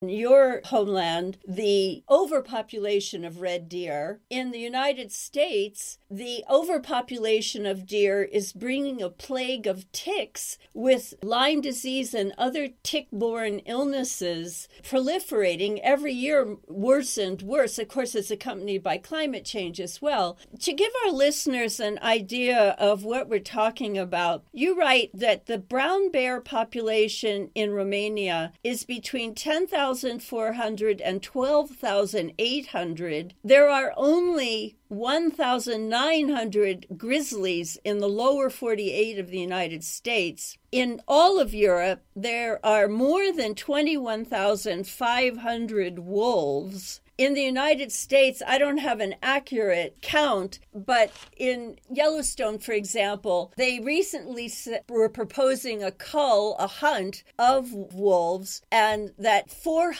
your homeland, the overpopulation of red deer. In the United States, the overpopulation of deer is bringing a plague of ticks, with Lyme disease and other tick-borne illnesses proliferating every year, worse and worse. Of course, it's accompanied by climate change as well. To give our listeners an idea of what we're talking about, you write that the brown bear population in Romania is between 10,400 and 12,800. There are only 1,900 grizzlies in the lower 48 of the United States. In all of Europe, there are more than 21,500 wolves. In the United States, I don't have an accurate count, but in Yellowstone, for example, they recently were proposing a hunt of wolves, and that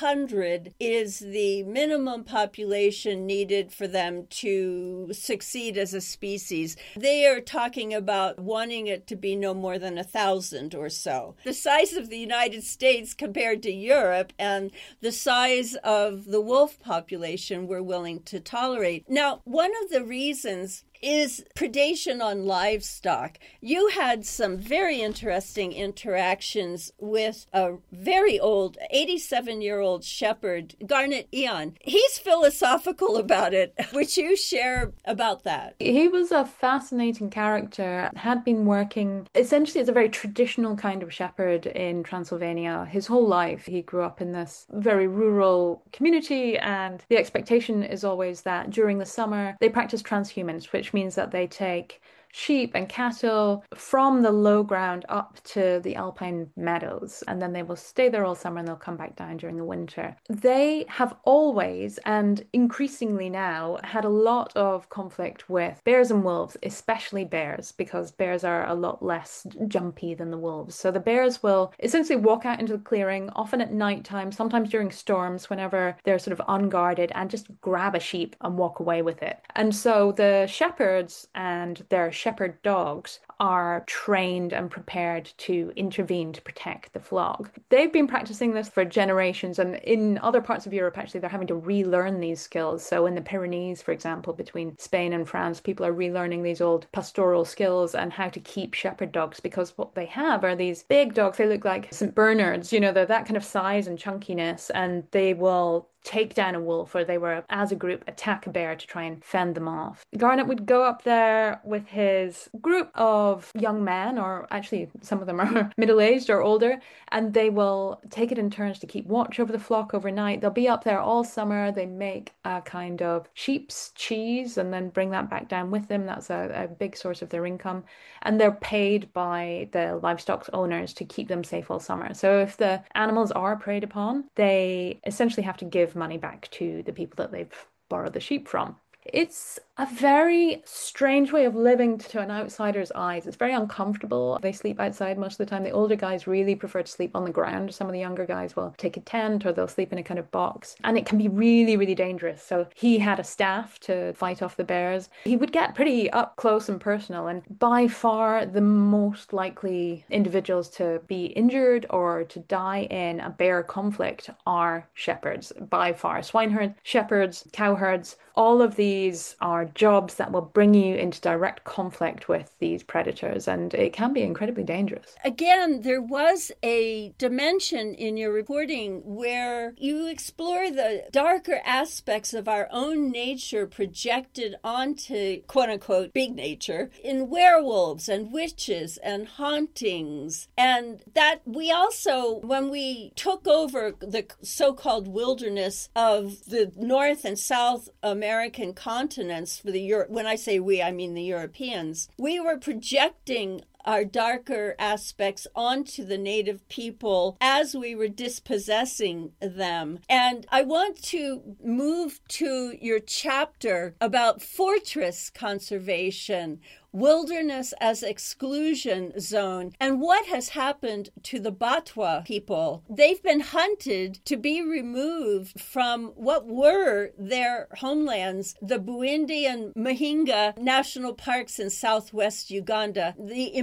400 is the minimum population needed for them to succeed as a species. They are talking about wanting it to be no more than 1,000 or so. The size of the United States compared to Europe and the size of the wolf population we're willing to tolerate. Now, one of the reasons is predation on livestock. You had some very interesting interactions with a very old, 87-year-old shepherd, Garnet Eon. He's philosophical about it. Would you share about that? He was a fascinating character, had been working, essentially as a very traditional kind of shepherd in Transylvania his whole life. He grew up in this very rural community, and the expectation is always that during the summer they practice transhumance, which means that they take sheep and cattle from the low ground up to the alpine meadows, and then they will stay there all summer and they'll come back down during the winter. They have always, and increasingly now, had a lot of conflict with bears and wolves, especially bears, because bears are a lot less jumpy than the wolves. So the bears will essentially walk out into the clearing, often at night time, sometimes during storms, whenever they're sort of unguarded, and just grab a sheep and walk away with it. And so the shepherds and their shepherd dogs are trained and prepared to intervene to protect the flock. They've been practicing this for generations, and in other parts of Europe, actually, they're having to relearn these skills. So in the Pyrenees, for example, between Spain and France, people are relearning these old pastoral skills and how to keep shepherd dogs, because what they have are these big dogs. They look like St. Bernards, they're that kind of size and chunkiness, and they will take down a wolf, or they were, as a group, attack a bear to try and fend them off. Garnet would go up there with his group of young men, or actually some of them are middle-aged or older, and they will take it in turns to keep watch over the flock overnight. They'll be up there all summer. They make a kind of sheep's cheese and then bring that back down with them. That's a big source of their income. And they're paid by the livestock owners to keep them safe all summer. So if the animals are preyed upon, they essentially have to give money back to the people that they've borrowed the sheep from. It's a very strange way of living to an outsider's eyes. It's very uncomfortable. They sleep outside most of the time. The older guys really prefer to sleep on the ground. Some of the younger guys will take a tent, or they'll sleep in a kind of box. And it can be really, really dangerous. So he had a staff to fight off the bears. He would get pretty up close and personal. And by far the most likely individuals to be injured or to die in a bear conflict are shepherds, by far. Swineherds, shepherds, cowherds, all of these are jobs that will bring you into direct conflict with these predators, and it can be incredibly dangerous. Again, there was a dimension in your reporting where you explore the darker aspects of our own nature projected onto, quote-unquote, big nature, in werewolves and witches and hauntings, and that we also, when we took over the so-called wilderness of the North and South American continents, for the when I say we, I mean the Europeans, we were projecting our darker aspects onto the native people as we were dispossessing them. And I want to move to your chapter about fortress conservation, wilderness as exclusion zone, and what has happened to the Batwa people. They've been hunted to be removed from what were their homelands, the Buindi and Mahinga national parks in southwest Uganda. The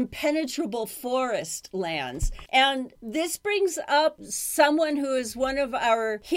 impenetrable forest lands. And this brings up someone who is one of our